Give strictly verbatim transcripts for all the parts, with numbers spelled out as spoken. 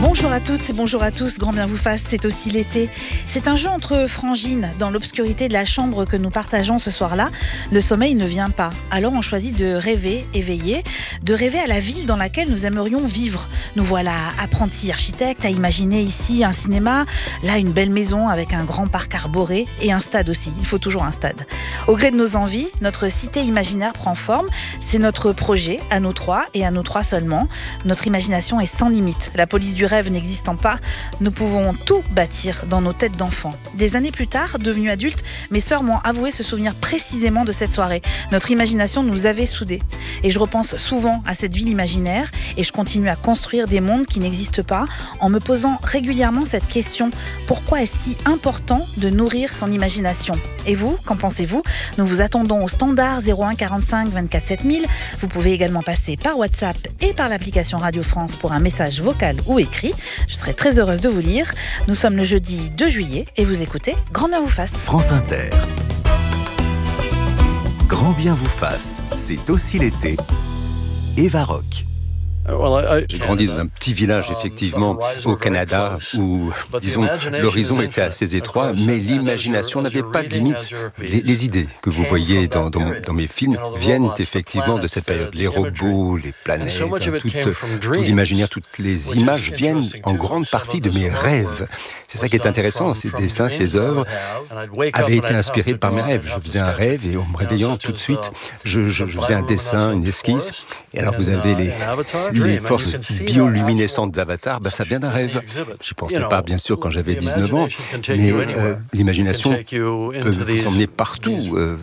Bonjour à toutes et bonjour à tous, grand bien vous fasse, c'est aussi l'été. C'est un jeu entre frangines dans l'obscurité de la chambre que nous partageons ce soir-là. Le sommeil ne vient pas, alors on choisit de rêver, éveiller, de rêver à la ville dans laquelle nous aimerions vivre. Nous voilà apprentis architectes à imaginer ici un cinéma, là une belle maison avec un grand parc arboré et un stade aussi, il faut toujours un stade. Au gré de nos envies, notre cité imaginaire prend forme, c'est notre projet, à nous trois et à nous trois seulement. Notre imagination est sans limite, la police du rêve n'existant pas, nous pouvons tout bâtir dans nos têtes d'enfants. Des années plus tard, devenus adultes, mes sœurs m'ont avoué se souvenir précisément de cette soirée. Notre imagination nous avait soudés. Et je repense souvent à cette ville imaginaire et je continue à construire des mondes qui n'existent pas en me posant régulièrement cette question: pourquoi est-ce si important de nourrir son imagination? Et vous, qu'en pensez-vous? Nous vous attendons au standard zéro un quarante-cinq vingt-quatre sept mille. Vous pouvez également passer par WhatsApp et par l'application Radio France pour un message vocal ou écrit. Je serai très heureuse de vous lire. Nous sommes le jeudi deux juillet et vous écoutez Grand bien vous fasse. France Inter. Grand bien vous fasse, c'est aussi l'été. Eva Rock. J'ai grandi dans un petit village, effectivement, au Canada, où, disons, l'horizon était assez étroit, mais l'imagination n'avait pas de limite. Les, les idées que vous voyez dans, dans, dans mes films viennent effectivement de cette période. Les robots, les planètes, hein, tout, tout l'imaginaire, toutes les images viennent en grande partie de mes rêves. C'est ça qui est intéressant, ces dessins, ces œuvres avaient été inspirés par mes rêves. Je faisais un rêve et en me réveillant tout de suite, je, je, je faisais un dessin, une esquisse. Et alors vous avez les... les forces bioluminescentes d'Avatar, bah, ça vient d'un rêve. Je ne pensais pas, bien sûr, quand j'avais dix-neuf ans, mais euh, l'imagination peut vous emmener partout. Euh.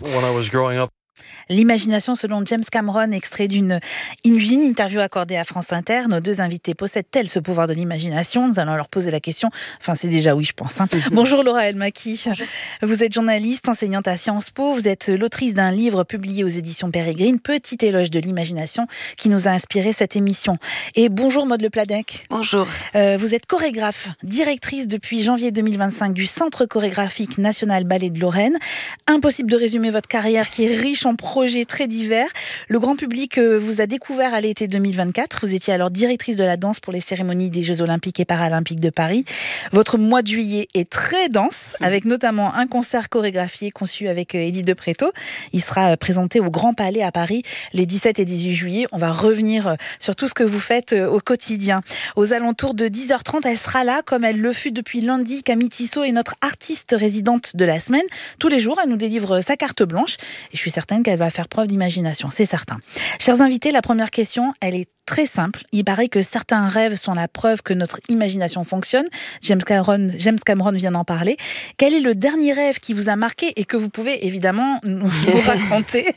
L'imagination selon James Cameron, extrait d'une une, une interview accordée à France Inter. Nos deux invités possèdent-elles ce pouvoir de l'imagination? Nous allons leur poser la question. Enfin, c'est déjà oui, je pense. Hein. Bonjour Laura Elmaki. Bonjour. Vous êtes journaliste, enseignante à Sciences Po. Vous êtes l'autrice d'un livre publié aux éditions Pérégrine, Petit éloge de l'imagination, qui nous a inspiré cette émission. Et bonjour Maude Le Pladec. Bonjour. Euh, vous êtes chorégraphe, directrice depuis janvier deux mille vingt-cinq du Centre chorégraphique national Ballet de Lorraine. Impossible de résumer votre carrière qui est riche en projets très divers. Le grand public vous a découvert à l'été deux mille vingt-quatre. Vous étiez alors directrice de la danse pour les cérémonies des Jeux Olympiques et Paralympiques de Paris. Votre mois de juillet est très dense, avec notamment un concert chorégraphié conçu avec Edith de Pretto. Il sera présenté au Grand Palais à Paris les dix-sept et dix-huit juillet. On va revenir sur tout ce que vous faites au quotidien. Aux alentours de dix heures trente, elle sera là, comme elle le fut depuis lundi. Camille Tissot est notre artiste résidente de la semaine. Tous les jours, elle nous délivre sa carte blanche. Et je suis certaine qu'elle va faire preuve d'imagination, c'est certain. Chers invités, la première question, elle est très simple. Il paraît que certains rêves sont la preuve que notre imagination fonctionne. James Cameron, James Cameron vient d'en parler. Quel est le dernier rêve qui vous a marqué et que vous pouvez évidemment nous raconter?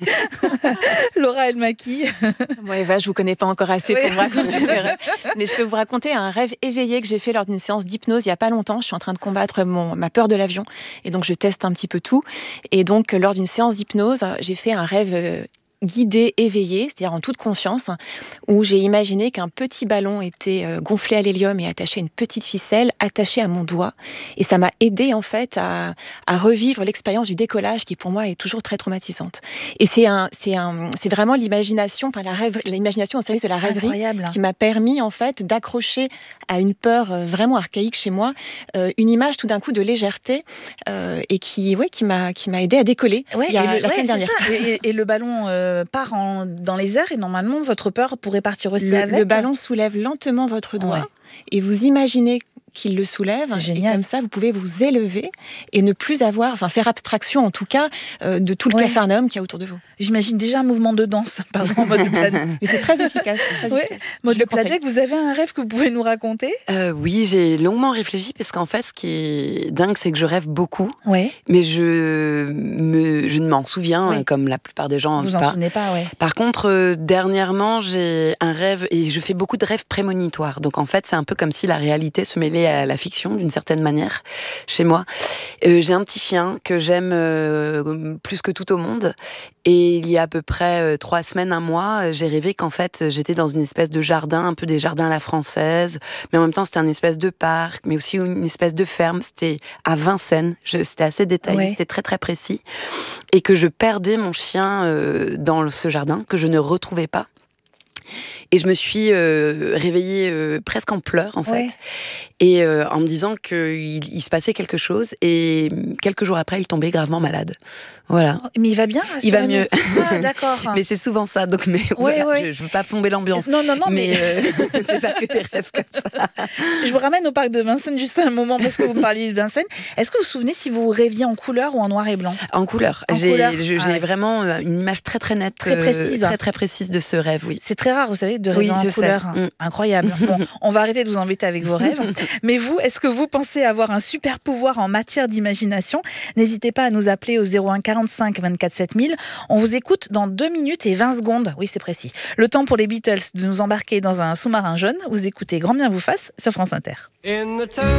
Laura Elmaki. Moi, Eva, je vous connais pas encore assez oui. pour me raconter mes rêves. Mais je peux vous raconter un rêve éveillé que j'ai fait lors d'une séance d'hypnose il y a pas longtemps. Je suis en train de combattre mon, ma peur de l'avion et donc je teste un petit peu tout. Et donc, lors d'une séance d'hypnose, j'ai fait un rêve euh, guidé, éveillé, c'est-à-dire en toute conscience, où j'ai imaginé qu'un petit ballon était gonflé à l'hélium et attaché à une petite ficelle, attachée à mon doigt. Et ça m'a aidé en fait à, à revivre l'expérience du décollage qui pour moi est toujours très traumatisante. Et c'est, un, c'est, un, c'est vraiment l'imagination, enfin la rêve, l'imagination au service de la rêverie Incroyable. Qui m'a permis en fait d'accrocher à une peur vraiment archaïque chez moi, euh, une image tout d'un coup de légèreté euh, et qui, ouais, qui, m'a, qui m'a aidé à décoller ouais, il y a, le, la ouais, semaine dernière. Et, et le ballon euh, part en, dans les airs et normalement votre peur pourrait partir aussi le, avec. Le ballon soulève lentement votre doigt ouais. et vous imaginez qu'il le soulève. C'est génial. Et comme ça, vous pouvez vous élever et ne plus avoir, enfin faire abstraction en tout cas euh, de tout le ouais. capharnaüm qu'il y a autour de vous. J'imagine déjà un mouvement de danse, pardon, Maude Le Pladec. Mais c'est très efficace. Très ouais. efficace. Maude Le Pladec, vous avez un rêve que vous pouvez nous raconter? euh, Oui, j'ai longuement réfléchi parce qu'en fait, ce qui est dingue, c'est que je rêve beaucoup, ouais. mais je, me, je ne m'en souviens, oui. comme la plupart des gens. Vous vous en souvenez pas, ouais. Par contre, euh, dernièrement, j'ai un rêve, et je fais beaucoup de rêves prémonitoires. Donc en fait, c'est un peu comme si la réalité se mêlait à la fiction, d'une certaine manière, chez moi. Euh, j'ai un petit chien que j'aime euh, plus que tout au monde. Et il y a à peu près euh, trois semaines, un mois, j'ai rêvé qu'en fait, j'étais dans une espèce de jardin, un peu des jardins à la française, mais en même temps, c'était un espèce de parc, mais aussi une espèce de ferme. C'était à Vincennes. Je, c'était assez détaillé, ouais. C'était très, très précis. Et que je perdais mon chien euh, dans ce jardin, que je ne retrouvais pas. Et je me suis euh, réveillée euh, presque en pleurs, en fait, Ouais. et euh, en me disant qu'il il se passait quelque chose. Et quelques jours après, il tombait gravement malade. Voilà. Mais il va bien, Il va rassurez-nous. mieux. Ah, d'accord. Mais c'est souvent ça, donc mais Ouais, voilà, ouais. je, je veux pas plomber l'ambiance. Non, non, non, mais, mais euh, c'est pas que des rêves comme ça. je vous ramène au parc de Vincennes juste un moment parce que vous me parliez de Vincennes. Est-ce que vous vous souvenez si vous rêviez en couleur ou en noir et blanc? En couleur. En J'ai, couleur. je- j'ai Ah ouais. vraiment euh, une image très très nette, Très précise. euh, très très précise de ce rêve, oui. C'est très rare, vous savez, de rêver Oui, en je sais. couleur. Mm. Incroyable. Bon, on va arrêter de vous embêter avec vos rêves. Mais vous, est-ce que vous pensez avoir un super pouvoir en matière d'imagination? N'hésitez pas à nous appeler au zéro un quarante-cinq vingt-quatre sept mille. On vous écoute dans deux minutes et vingt secondes. Oui, c'est précis. Le temps pour les Beatles de nous embarquer dans un sous-marin jaune. Vous écoutez Grand bien vous fasse sur France Inter.